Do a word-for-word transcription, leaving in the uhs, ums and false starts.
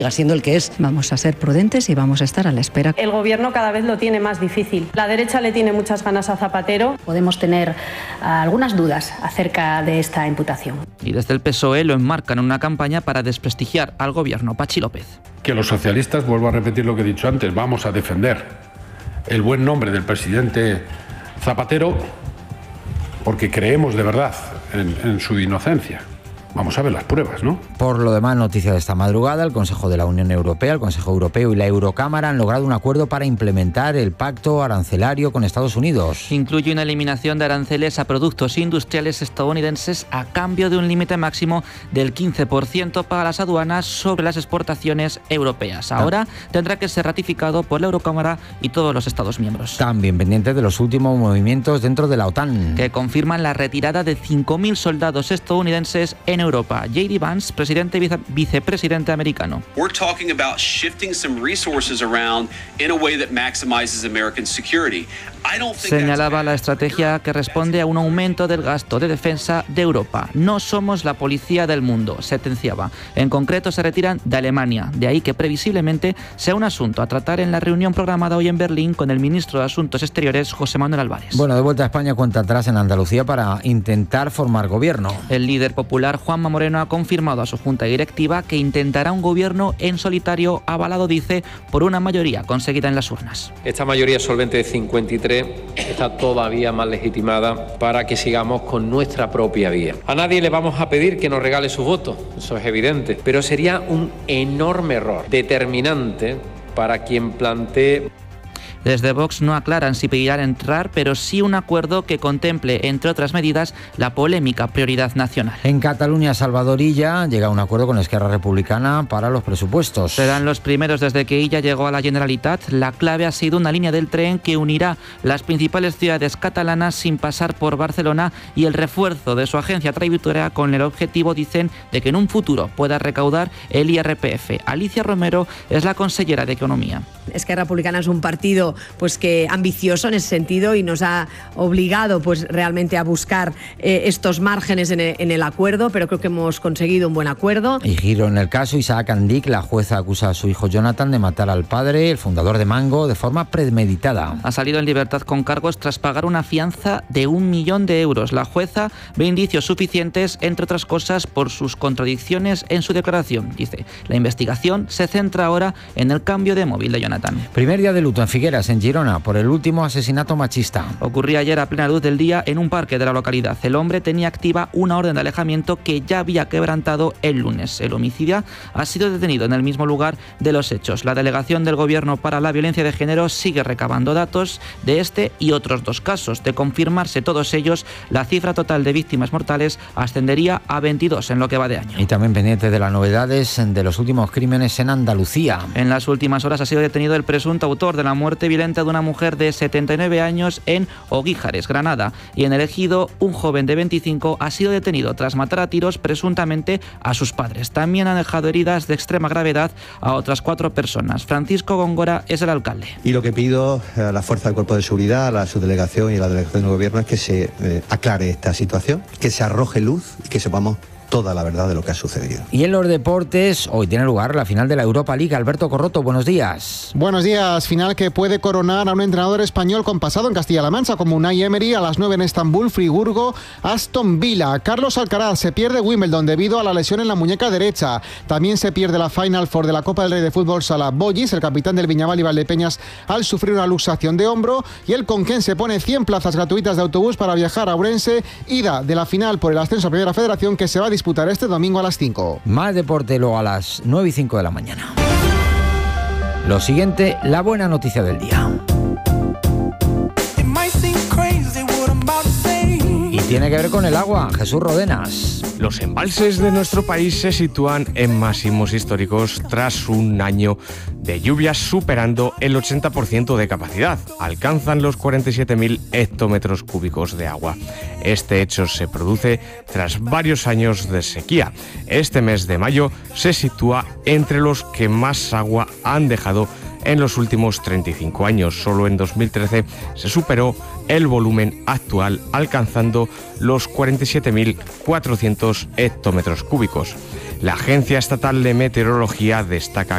siendo el que es. Vamos a ser prudentes y vamos a estar a la espera. El gobierno cada vez lo tiene más difícil. La derecha le tiene muchas ganas a Zapatero. Podemos tener algunas dudas acerca de esta imputación. Y desde el P S O E lo enmarcan en una campaña para desprestigiar al gobierno. Pachi López. Que los socialistas, vuelvo a repetir lo que he dicho antes, vamos a defender el buen nombre del presidente Zapatero porque creemos de verdad en, en su inocencia. Vamos a ver las pruebas, ¿no? Por lo demás, noticia de esta madrugada, el Consejo de la Unión Europea, el Consejo Europeo y la Eurocámara han logrado un acuerdo para implementar el pacto arancelario con Estados Unidos. Incluye una eliminación de aranceles a productos industriales estadounidenses a cambio de un límite máximo del quince por ciento para las aduanas sobre las exportaciones europeas. Ahora ah. tendrá que ser ratificado por la Eurocámara y todos los Estados miembros. También pendiente de los últimos movimientos dentro de la OTAN. Que confirman la retirada de cinco mil soldados estadounidenses en Europa. J D Vance, presidente y vice vicepresidente americano. We're talking about shifting some resources around in a way that maximizes American security. Señalaba la estrategia que responde a un aumento del gasto de defensa de Europa. No somos la policía del mundo, sentenciaba. En concreto, se retiran de Alemania. De ahí que previsiblemente sea un asunto a tratar en la reunión programada hoy en Berlín con el ministro de Asuntos Exteriores, José Manuel Álvarez. Bueno, de vuelta a España, cuenta atrás en Andalucía para intentar formar gobierno. El líder popular, Juanma Moreno, ha confirmado a su junta directiva que intentará un gobierno en solitario, avalado, dice, por una mayoría conseguida en las urnas. Esta mayoría solvente de cincuenta y tres está todavía más legitimada para que sigamos con nuestra propia vía. A nadie le vamos a pedir que nos regale su voto, eso es evidente, pero sería un enorme error, determinante para quien plantee. Desde Vox no aclaran si pedirán entrar, pero sí un acuerdo que contemple, entre otras medidas, la polémica prioridad nacional. En Cataluña, Salvador Illa llega a un acuerdo con Esquerra Republicana para los presupuestos. Serán los primeros desde que Illa llegó a la Generalitat. La clave ha sido una línea del tren que unirá las principales ciudades catalanas sin pasar por Barcelona y el refuerzo de su agencia tributaria con el objetivo, dicen, de que en un futuro pueda recaudar el I R P F. Alicia Romero es la consellera de Economía. Esquerra Republicana es un partido pues que ambicioso en ese sentido y nos ha obligado pues realmente a buscar eh, estos márgenes en el, en el acuerdo, pero creo que hemos conseguido un buen acuerdo. Y giro en el caso, Isaac Andic, la jueza acusa a su hijo Jonathan de matar al padre, el fundador de Mango, de forma premeditada. Ha salido en libertad con cargos tras pagar una fianza de un millón de euros. La jueza ve indicios suficientes, entre otras cosas, por sus contradicciones en su declaración. Dice, la investigación se centra ahora en el cambio de móvil de Jonathan. Primer día de luto en Figueras, en Girona, por el último asesinato machista. Ocurría ayer a plena luz del día en un parque de la localidad. El hombre tenía activa una orden de alejamiento que ya había quebrantado el lunes. El homicida ha sido detenido en el mismo lugar de los hechos. La Delegación del Gobierno para la Violencia de Género sigue recabando datos de este y otros dos casos. De confirmarse todos ellos, la cifra total de víctimas mortales ascendería a veintidós en lo que va de año. Y también pendiente de las novedades de los últimos crímenes en Andalucía. En las últimas horas ha sido detenido el presunto autor de la muerte violenta de una mujer de setenta y nueve años en Oguíjares, Granada. Y en el Ejido, un joven de veinticinco ha sido detenido tras matar a tiros presuntamente a sus padres. También han dejado heridas de extrema gravedad a otras cuatro personas. Francisco Góngora es el alcalde. Y lo que pido a la Fuerza del Cuerpo de Seguridad, a la subdelegación y a la delegación del Gobierno es que se eh, aclare esta situación, que se arroje luz y que sepamos toda la verdad de lo que ha sucedido. Y en los deportes, hoy tiene lugar la final de la Europa League. Alberto Corroto, buenos días. Buenos días. Final que puede coronar a un entrenador español con pasado en Castilla-La Mancha, como Unai Emery. A las nueve en Estambul, Friburgo, Aston Villa. Carlos Alcaraz se pierde Wimbledon debido a la lesión en la muñeca derecha. También se pierde la Final Four de la Copa del Rey de Fútbol Sala Bollis, el capitán del Viñaval y Valdepeñas, al sufrir una luxación de hombro. Y el Conquense pone cien plazas gratuitas de autobús para viajar a Ourense. Ida de la final por el ascenso a Primera Federación, que se va a disputar este domingo a las cinco. Más deporte luego a las nueve y cinco de la mañana. Lo siguiente, la buena noticia del día. Y tiene que ver con el agua. Jesús Rodenas. Los embalses de nuestro país se sitúan en máximos históricos tras un año de lluvias superando el ochenta por ciento de capacidad. Alcanzan los cuarenta y siete mil hectómetros cúbicos de agua. Este hecho se produce tras varios años de sequía. Este mes de mayo se sitúa entre los que más agua han dejado en los últimos treinta y cinco años. Solo en dos mil trece se superó el volumen actual, alcanzando los cuarenta y siete mil cuatrocientos hectómetros cúbicos. La Agencia Estatal de Meteorología destaca